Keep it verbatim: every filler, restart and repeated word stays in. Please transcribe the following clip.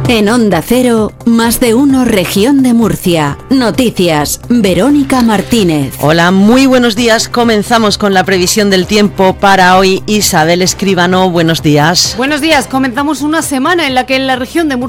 En Onda Cero, Más de Uno Región de Murcia. Noticias, Verónica Martínez. Hola, muy buenos días. Comenzamos con la previsión del tiempo para hoy. Isabel Escribano, buenos días. Buenos días. Comenzamos una semana en la que en la región de Murcia